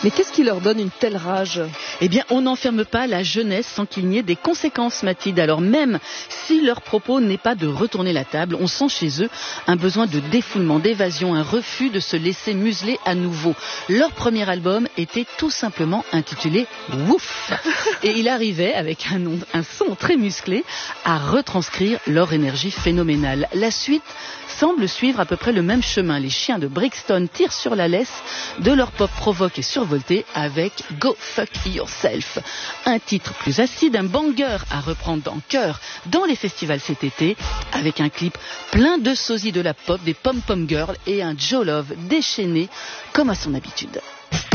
Mais qu'est-ce qui leur donne une telle rage ? Eh bien, on n'enferme pas la jeunesse sans qu'il n'y ait des conséquences, Mathilde. Alors même si leur propos n'est pas de retourner la table, on sent chez eux un besoin de défoulement, d'évasion, un refus de se laisser museler à nouveau. Leur premier album était tout simplement intitulé Wouf. Et il arrivait, avec un son très musclé, à retranscrire leur énergie phénoménale. La suite semble suivre à peu près le même chemin. Les chiens de Brixton tirent sur la laisse de leur pop provoque et survolté avec Go Fuck Yourself. Un titre plus acide, un banger à reprendre en chœur dans les festivals cet été, avec un clip plein de sosies de la pop, des pom-pom girls et un Joe Love déchaîné comme à son habitude.